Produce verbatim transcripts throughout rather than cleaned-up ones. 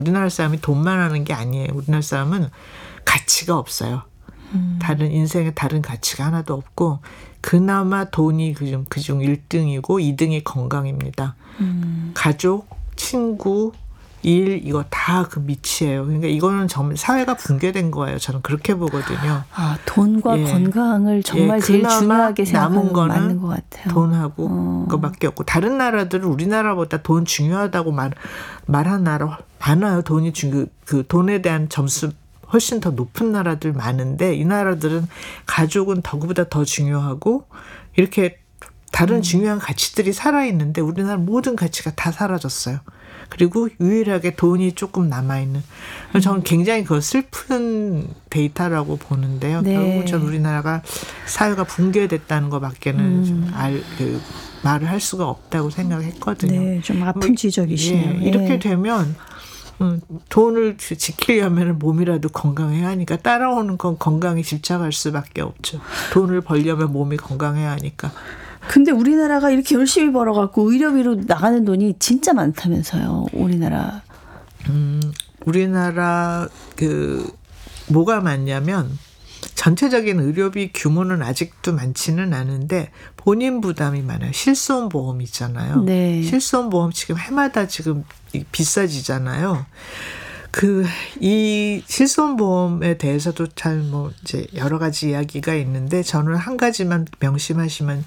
우리나라 사람이 돈만 하는 게 아니에요. 우리나라 사람은 가치가 없어요. 음. 다른 인생에 다른 가치가 하나도 없고 그나마 돈이 그중 그중 일 등이고 이 등이 건강입니다. 음. 가족, 친구, 일 이거 다 그 밑이에요. 그러니까 이거는 정말 사회가 붕괴된 거예요. 저는 그렇게 보거든요. 아, 돈과 예. 건강을 정말 예, 제일 중요하게 생각하는 남은 거는 맞는 것 같아요. 돈하고 어. 그거밖에 없고 다른 나라들은 우리나라보다 돈 중요하다고 말 말한 나라 많아요. 돈이 중 그 돈에 대한 점수 훨씬 더 높은 나라들 많은데 이 나라들은 가족은 더구보다 더 중요하고 이렇게 다른 음. 중요한 가치들이 살아있는데 우리나라 모든 가치가 다 사라졌어요. 그리고 유일하게 돈이 조금 남아있는. 저는 굉장히 그 슬픈 데이터라고 보는데요. 네. 결국 전 우리나라가 사회가 붕괴됐다는 것밖에는 음. 좀 알, 그, 말을 할 수가 없다고 생각했거든요. 네, 좀 아픈 뭐, 지적이시네요. 예, 이렇게 예. 되면 음, 돈을 지키려면 몸이라도 건강해야 하니까 따라오는 건 건강에 집착할 수밖에 없죠. 돈을 벌려면 몸이 건강해야 하니까. 근데 우리나라가 이렇게 열심히 벌어갖고 의료비로 나가는 돈이 진짜 많다면서요. 우리나라. 음, 우리나라 그 뭐가 많냐면 전체적인 의료비 규모는 아직도 많지는 않은데 본인 부담이 많아요. 실손보험 있잖아요. 네. 실손보험 지금 해마다 지금 비싸지잖아요. 그 이 실손보험에 대해서도 잘 뭐 이제 여러 가지 이야기가 있는데 저는 한 가지만 명심하시면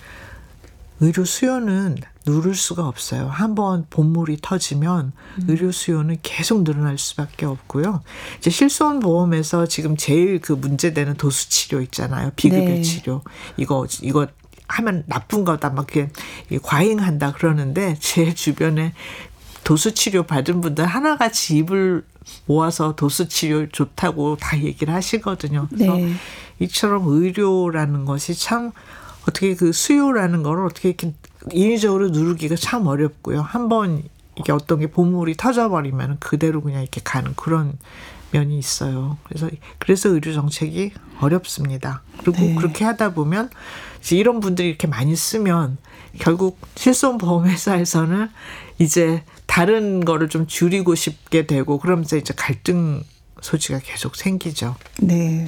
의료 수요는 누를 수가 없어요. 한번 본물이 터지면 음. 의료 수요는 계속 늘어날 수밖에 없고요. 이제 실손보험에서 지금 제일 그 문제되는 도수 치료 있잖아요. 비급여 네. 치료. 이거 이거 하면 나쁜 거다 막 이렇게 과잉한다 그러는데 제 주변에 도수 치료 받은 분들 하나같이 입을 모아서 도수 치료 좋다고 다 얘기를 하시거든요. 그래서 네. 이처럼 의료라는 것이 참 어떻게 그 수요라는 걸 어떻게 이렇게 인위적으로 누르기가 참 어렵고요. 한번 이게 어떤 게 보물이 터져버리면 그대로 그냥 이렇게 가는 그런 면이 있어요. 그래서 그래서 의료 정책이 어렵습니다. 그리고 네. 그렇게 하다 보면 이제 이런 분들이 이렇게 많이 쓰면 결국 실손보험회사에서는 이제 다른 거를 좀 줄이고 싶게 되고 그러면서 이제 갈등 소지가 계속 생기죠. 네.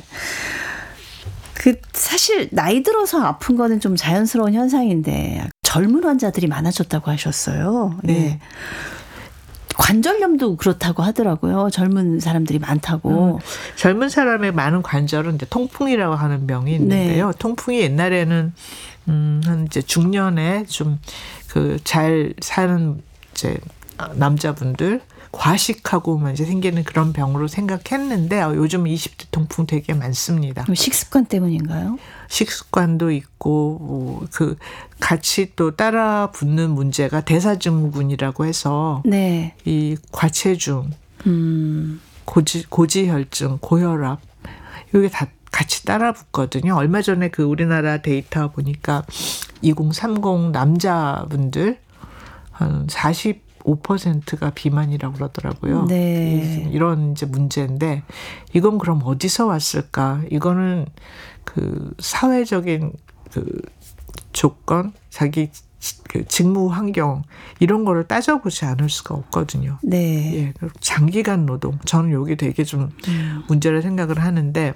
그 사실 나이 들어서 아픈 거는 좀 자연스러운 현상인데 젊은 환자들이 많아졌다고 하셨어요. 네. 네. 관절염도 그렇다고 하더라고요. 젊은 사람들이 많다고. 음, 젊은 사람의 많은 관절은 이제 통풍이라고 하는 병이 있는데요. 네. 통풍이 옛날에는 음, 한 이제 중년에 좀 그 잘 사는 이제 남자분들 과식하고만 이제 생기는 그런 병으로 생각했는데 요즘 이십 대 통풍 되게 많습니다. 식습관 때문인가요? 식습관도 있고 그 같이 또 따라 붙는 문제가 대사증후군이라고 해서 네. 이 과체중, 음. 고지 고지혈증, 고혈압 이게 다 같이 따라 붙거든요. 얼마 전에 그 우리나라 데이터 보니까 이공삼공 남자분들 한 사십오 퍼센트가 비만이라고 그러더라고요. 네. 이런 이제 문제인데 이건 그럼 어디서 왔을까? 이거는 그 사회적인 그 조건, 자기 그 직무 환경 이런 거를 따져보지 않을 수가 없거든요. 네. 예, 장기간 노동. 저는 여기 되게 좀 음. 문제를 생각을 하는데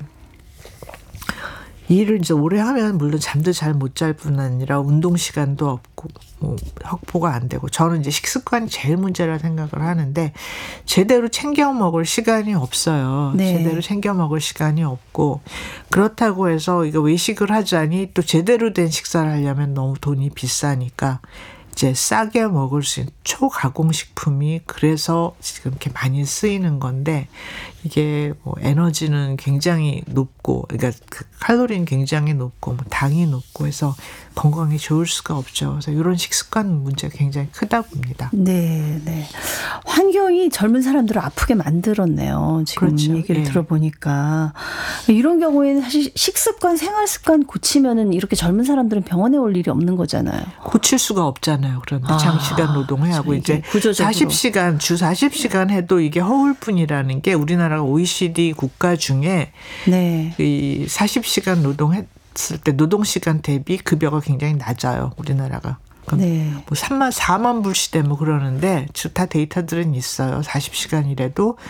일을 이제 오래 하면 물론 잠도 잘 못 잘 뿐 아니라 운동 시간도 없고 뭐 확보가 안 되고 저는 이제 식습관이 제일 문제라 생각을 하는데 제대로 챙겨 먹을 시간이 없어요. 네. 제대로 챙겨 먹을 시간이 없고 그렇다고 해서 이거 외식을 하자니 또 제대로 된 식사를 하려면 너무 돈이 비싸니까 이제 싸게 먹을 수 있는 초가공식품이 그래서 지금 이렇게 많이 쓰이는 건데 이게 뭐 에너지는 굉장히 높고 그러니까 그 칼로리는 굉장히 높고 뭐 당이 높고 해서 건강에 좋을 수가 없죠. 그래서 이런 식습관 문제가 굉장히 크다 봅니다. 네, 네. 환경이 젊은 사람들을 아프게 만들었네요. 지금 그렇죠. 얘기를 네. 들어보니까 이런 경우에는 사실 식습관, 생활습관 고치면은 이렇게 젊은 사람들은 병원에 올 일이 없는 거잖아요. 고칠 수가 없잖아요. 그런데 아, 장시간 노동해 하고 이제 구조적으로. 사십 시간 주 사십 시간 해도 이게 허울뿐이라는 게 우리나라가 오이시디 국가 중에 네. 이 사십 시간 노동했을 때 노동 시간 대비 급여가 굉장히 낮아요. 우리나라가. 네. 뭐 삼만, 사만 불 시대 뭐 그러는데 다 데이터들은 있어요. 사십 시간 일해도